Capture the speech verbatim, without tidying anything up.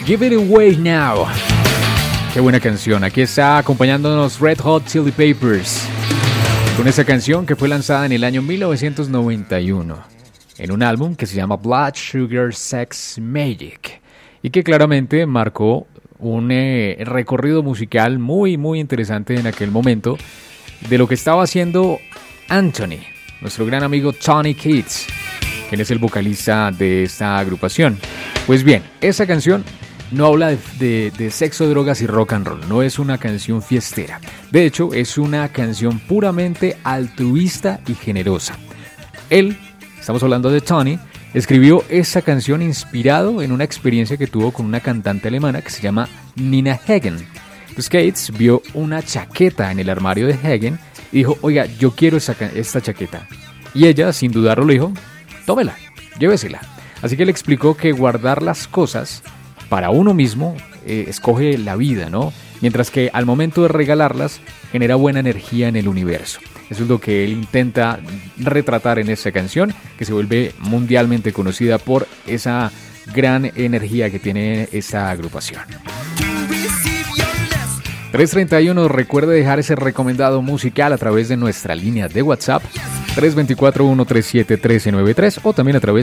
Give It Away Now. Qué buena canción. Aquí está acompañándonos Red Hot Chili Peppers con esa canción que fue lanzada en el año mil novecientos noventa y uno en un álbum que se llama Blood Sugar Sex Magic y que claramente marcó un eh, recorrido musical muy muy interesante en aquel momento de lo que estaba haciendo Anthony, nuestro gran amigo Tony Kids, quien es el vocalista de esta agrupación. Pues bien, esa canción no habla de, de, de sexo, drogas y rock and roll, no es una canción fiestera. De hecho, es una canción puramente altruista y generosa. Él, estamos hablando de Tony, escribió esa canción inspirado en una experiencia que tuvo con una cantante alemana que se llama Nina Hagen. Pues Gates vio una chaqueta en el armario de Hagen y dijo, oiga, yo quiero esta, esta chaqueta. Y ella, sin dudarlo, le dijo, tómela, llévesela. Así que le explicó que guardar las cosas para uno mismo eh, escoge la vida, ¿no? Mientras que al momento de regalarlas genera buena energía en el universo. Eso es lo que él intenta retratar en esta canción, que se vuelve mundialmente conocida por esa gran energía que tiene esta agrupación. tres treinta y uno, recuerde dejar ese recomendado musical a través de nuestra línea de WhatsApp tres dos cuatro, uno tres siete, uno tres nueve tres o también a través